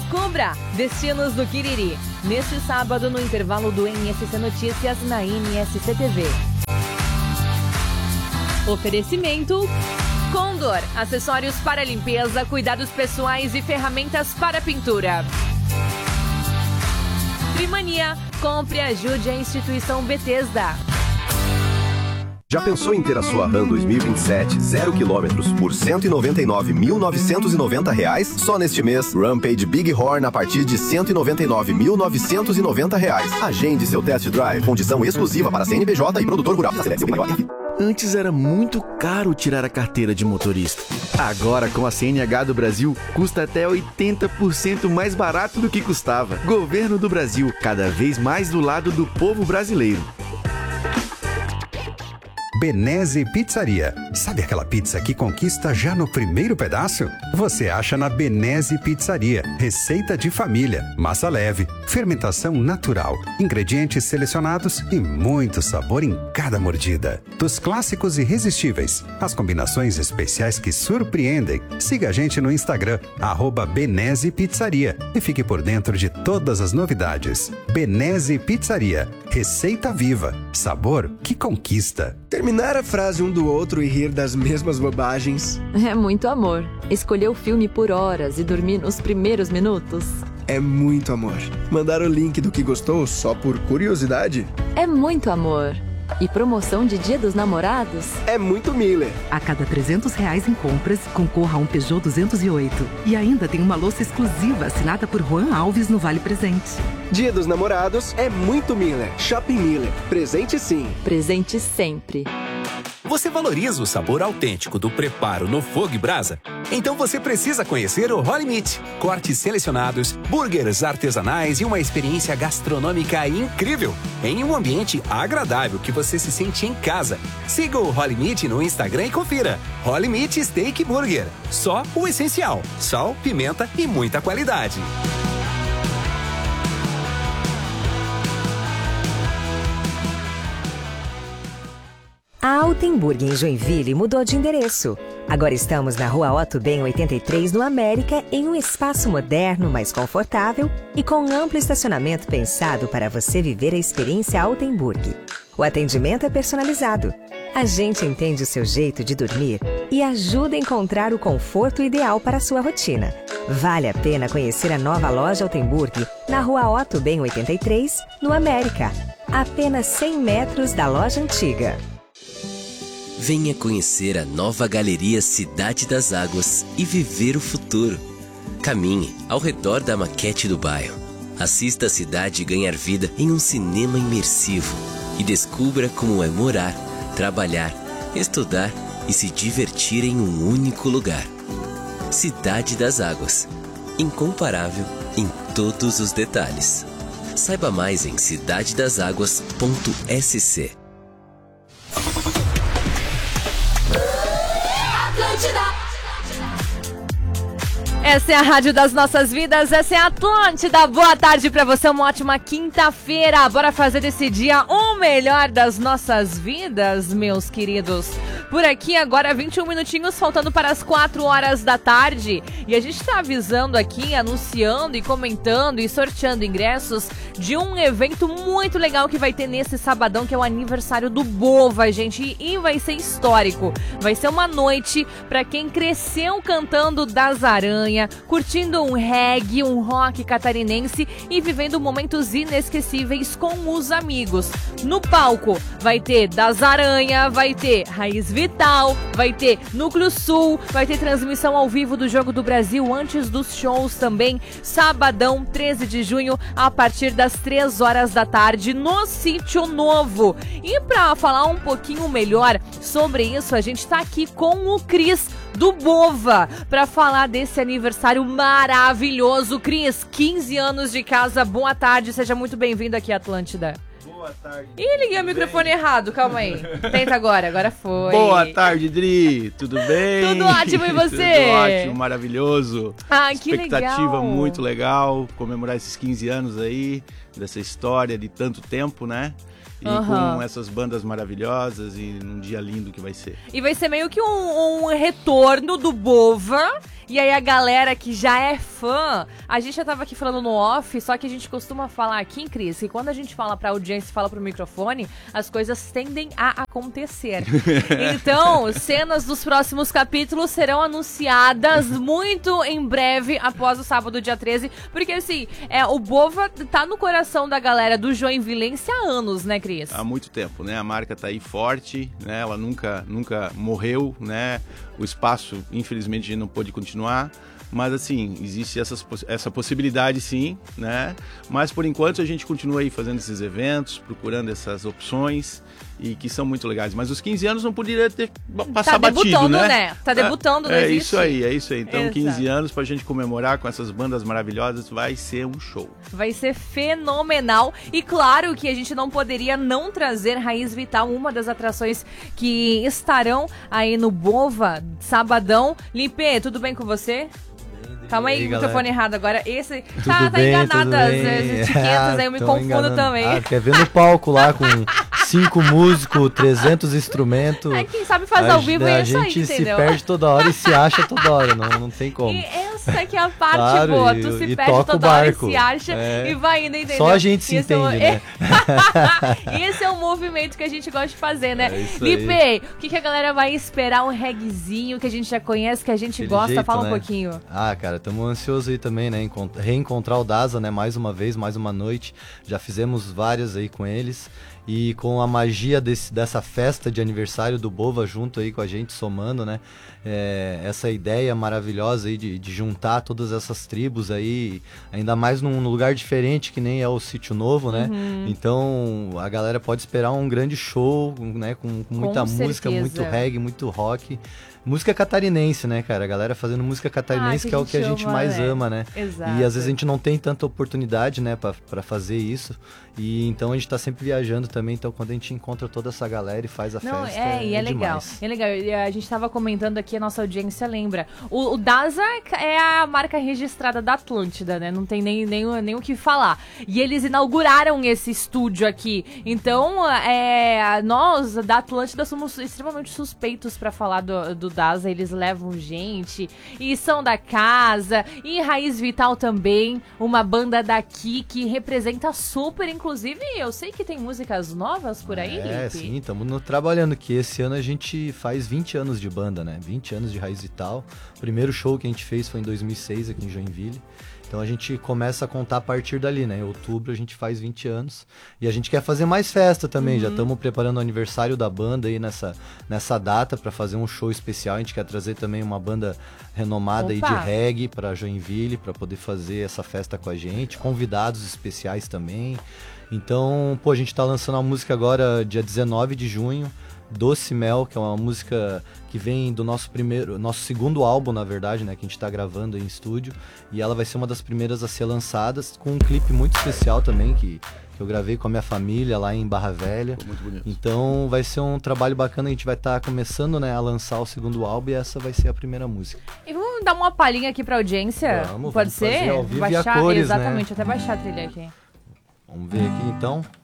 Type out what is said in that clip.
Descubra Destinos do Quiriri, neste sábado no intervalo do NSC Notícias na NSC TV. Oferecimento Condor, acessórios para limpeza, cuidados pessoais e ferramentas para pintura. Trimania, compre e ajude a instituição Bethesda. Já pensou em ter a sua RAM 2027 0 km por R$ 199.990? Só neste mês, Rampage Bighorn a partir de R$ 199.990. Agende seu test drive, condição exclusiva para CNPJ e produtor rural. Antes era muito caro tirar a carteira de motorista. Agora, com a CNH do Brasil, custa até 80% mais barato do que custava. Governo do Brasil, cada vez mais do lado do povo brasileiro. Benese Pizzaria. Sabe aquela pizza que conquista já no primeiro pedaço? Você acha na Benese Pizzaria. Receita de família, massa leve, fermentação natural, ingredientes selecionados e muito sabor em cada mordida. Dos clássicos irresistíveis, as combinações especiais que surpreendem. Siga a gente no Instagram, @Benese Pizzaria, e fique por dentro de todas as novidades. Benese Pizzaria. Receita viva, sabor que conquista. Terminar a frase um do outro e rir das mesmas bobagens. É muito amor. Escolher o filme por horas e dormir nos primeiros minutos. É muito amor. Mandar o link do que gostou só por curiosidade. É muito amor. E promoção de Dia dos Namorados? É muito Miller. A cada R$300 em compras, concorra a um Peugeot 208. E ainda tem uma louça exclusiva assinada por Juan Alves no Vale Presente. Dia dos Namorados é muito Miller. Shopping Miller. Presente sim. Presente sempre. Você valoriza o sabor autêntico do preparo no fogo e brasa? Então você precisa conhecer o Holy Meat. Cortes selecionados, burgers artesanais e uma experiência gastronômica incrível, em um ambiente agradável que você se sente em casa. Siga o Holy Meat no Instagram e confira. Holy Meat Steak Burger. Só o essencial: sal, pimenta e muita qualidade. A Altenburg em Joinville mudou de endereço. Agora estamos na Rua Otto Ben 83, no América, em um espaço moderno, mais confortável e com amplo estacionamento pensado para você viver a experiência Altenburg. O atendimento é personalizado. A gente entende o seu jeito de dormir e ajuda a encontrar o conforto ideal para a sua rotina. Vale a pena conhecer a nova loja Altenburg na Rua Otto Ben 83, no América. A apenas 100 metros da loja antiga. Venha conhecer a nova Galeria Cidade das Águas e viver o futuro. Caminhe ao redor da maquete do bairro. Assista a cidade ganhar vida em um cinema imersivo e descubra como é morar, trabalhar, estudar e se divertir em um único lugar. Cidade das Águas. Incomparável em todos os detalhes. Saiba mais em cidadedasaguas.sc. Essa é a Rádio das Nossas Vidas, essa é a Atlântida. Boa tarde pra você, uma ótima quinta-feira. Bora fazer desse dia o melhor das nossas vidas, meus queridos. Por aqui agora 21 minutinhos faltando para as 4 horas da tarde. E a gente tá avisando aqui, anunciando e comentando e sorteando ingressos de um evento muito legal que vai ter nesse sabadão, que é o aniversário do Bova, gente. E vai ser histórico. Vai ser uma noite pra quem cresceu cantando Das Aranha, curtindo um reggae, um rock catarinense e vivendo momentos inesquecíveis com os amigos. No palco vai ter Das Aranha, vai ter Raiz Vital, vai ter Núcleo Sul, vai ter transmissão ao vivo do Jogo do Brasil antes dos shows também, sabadão 13 de junho, a partir das 3 horas da tarde, no Sítio Novo. E para falar um pouquinho melhor sobre isso, a gente tá aqui com o Cris do Bova, para falar desse aniversário maravilhoso. Cris, 15 anos de casa, boa tarde, seja muito bem-vindo aqui à Atlântida. Boa tarde. Ih, liguei o microfone errado, calma aí. Tenta agora foi. Boa tarde, Dri, tudo bem? Tudo ótimo, e você? Tudo ótimo, maravilhoso. Ah, que legal. Expectativa muito legal, comemorar esses 15 anos aí, dessa história de tanto tempo, né? E com essas bandas maravilhosas e num dia lindo que vai ser. E vai ser meio que um retorno do Bova. E aí a galera que já é fã, a gente já tava aqui falando no off, só que a gente costuma falar aqui, Cris, que quando a gente fala pra audiência e fala pro microfone, as coisas tendem a acontecer. Então, cenas dos próximos capítulos serão anunciadas muito em breve, após o sábado, dia 13, porque assim, o Bova tá no coração da galera do Joinvilense há anos, né, Cris? Há muito tempo, né? A marca tá aí forte, né? Ela nunca morreu, né? O espaço, infelizmente, não pôde continuar, mas assim, existe essa possibilidade sim, né? Mas por enquanto a gente continua aí fazendo esses eventos, procurando essas opções e que são muito legais. Mas os 15 anos não poderia ter passado batido, né? Tá debutando, não existe. É isso aí. Então, 15 anos pra gente comemorar com essas bandas maravilhosas, vai ser um show. Vai ser fenomenal. E claro que a gente não poderia não trazer Raiz Vital, uma das atrações que estarão aí no Bova, sabadão. Lipe, tudo bem com você? Calma aí, microfone errado agora. Esse tá enganado as etiquetas, aí eu me confundo também. Quer ver no palco lá com 5 músicos, 300 instrumentos. Quem sabe faz ao vivo é isso aí, entendeu? A gente se perde toda hora e se acha toda hora, não tem como. E essa que é a parte boa, tu se perde toda hora e se acha e vai indo, entendeu? Só a gente se entende, né? Esse é um movimento que a gente gosta de fazer, né? Lipe, o que a galera vai esperar? Um reggaezinho que a gente já conhece, que a gente gosta? Fala um pouquinho. Cara, estamos ansiosos aí também, né? Reencontrar o Daza, né? Mais uma vez, mais uma noite. Já fizemos várias aí com eles. E com a magia dessa festa de aniversário do Bova junto aí com a gente, somando, né? Essa ideia maravilhosa aí de juntar todas essas tribos aí, ainda mais num lugar diferente que nem é o Sítio Novo, né? Então a galera pode esperar um grande show, né? Com muita música, muito reggae, muito rock. Música catarinense, né, cara? A galera fazendo música catarinense, que é o que a gente mais ama, né? Exato. E às vezes a gente não tem tanta oportunidade, né, pra fazer isso. E então a gente tá sempre viajando também. Então quando a gente encontra toda essa galera e faz a festa, é legal. Demais. É legal. A gente tava comentando aqui, a nossa audiência lembra. O Daza é a marca registrada da Atlântida, né? Não tem nem o que falar. E eles inauguraram esse estúdio aqui. Então, nós da Atlântida somos extremamente suspeitos pra falar do Daza. Eles levam gente e são da casa. E Raiz Vital também, uma banda daqui que representa super. Inclusive, eu sei que tem músicas novas por aí, Lipe. Sim, estamos trabalhando, que esse ano a gente faz 20 anos de banda, né? 20 anos de Raiz Vital. O primeiro show que a gente fez foi em 2006, aqui em Joinville. Então a gente começa a contar a partir dali, né? Em outubro a gente faz 20 anos. E a gente quer fazer mais festa também. Já estamos preparando o aniversário da banda aí nessa data para fazer um show especial. A gente quer trazer também uma banda renomada aí de reggae para Joinville, para poder fazer essa festa com a gente. Convidados especiais também. Então, a gente tá lançando a música agora, dia 19 de junho. Doce Mel, que é uma música que vem do nosso segundo álbum, na verdade, né, que a gente tá gravando em estúdio, e ela vai ser uma das primeiras a ser lançadas, com um clipe muito especial também, que eu gravei com a minha família lá em Barra Velha. Muito bonito. Então vai ser um trabalho bacana, a gente vai estar começando, né, a lançar o segundo álbum, e essa vai ser a primeira música. E vamos dar uma palhinha aqui pra audiência? Vamos ser? Fazer ao vivo baixar, e a cores, exatamente, né? Até baixar a trilha aqui. Vamos ver aqui então.